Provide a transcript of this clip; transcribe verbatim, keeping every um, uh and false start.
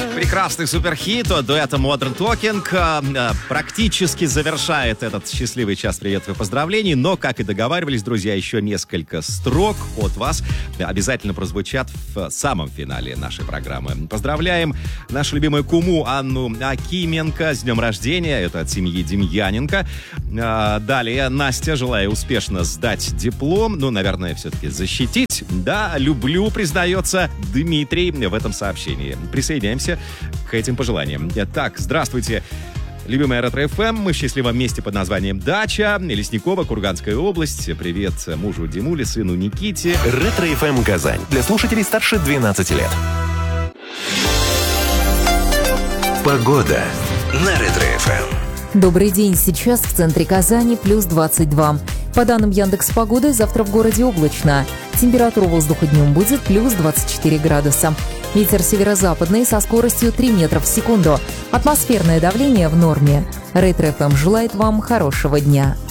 Прекрасный суперхит от дуэта Modern Talking практически завершает этот счастливый час приветов и поздравлений, но, как и договаривались, друзья, еще несколько строк от вас обязательно прозвучат в самом финале нашей программы. Поздравляем нашу любимую куму Анну Акименко с днем рождения, это от семьи Демьяненко. Далее, Настя, желаю успешно сдать диплом, ну, наверное, все-таки защитить. Да, люблю, признается Дмитрий в этом сообщении. Присоединяемся к этим пожеланиям. Так, здравствуйте, любимая Ретро-эф эм. Мы в счастливом месте под названием Дача, Лесниково, Курганская область. Привет мужу Димуле, сыну Никите. Ретро-эф эм Казань. Для слушателей старше двенадцати лет. Погода на Ретро-эф эм. Добрый день. Сейчас в центре Казани плюс двадцать два. По данным Яндекс.Погоды, завтра в городе облачно. Температура воздуха днем будет плюс двадцать четыре градуса. Ветер северо-западный со скоростью три метра в секунду. Атмосферное давление в норме. Ретро-эф эм желает вам хорошего дня.